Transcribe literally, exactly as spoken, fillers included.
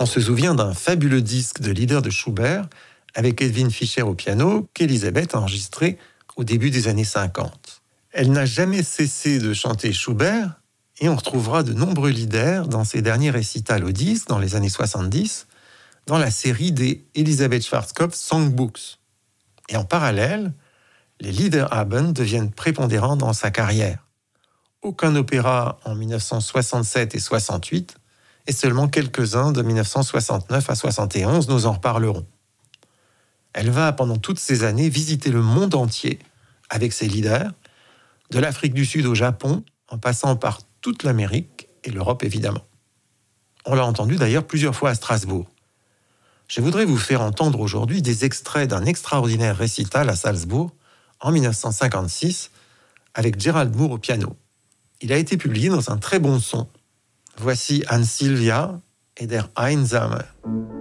On se souvient d'un fabuleux disque de Lieder de Schubert avec Edwin Fischer au piano qu'Elisabeth a enregistré au début des années cinquante. Elle n'a jamais cessé de chanter Schubert et on retrouvera de nombreux Lieder dans ses derniers récitals au disque dans les années soixante-dix dans la série des Elisabeth Schwarzkopf Songbooks. Et en parallèle, les Liederabend deviennent prépondérants dans sa carrière. Aucun opéra en dix-neuf cent soixante-sept et soixante-huit et seulement quelques-uns de dix-neuf cent soixante-neuf à soixante et onze, nous en reparlerons. Elle va, pendant toutes ces années, visiter le monde entier avec ses Lieder, de l'Afrique du Sud au Japon, en passant par toute l'Amérique et l'Europe évidemment. On l'a entendu d'ailleurs plusieurs fois à Strasbourg. Je voudrais vous faire entendre aujourd'hui des extraits d'un extraordinaire récital à Salzbourg en dix-neuf cent cinquante-six avec Gerald Moore au piano. Il a été publié dans un très bon son. Voici Anne Sylvia et Der Einsame.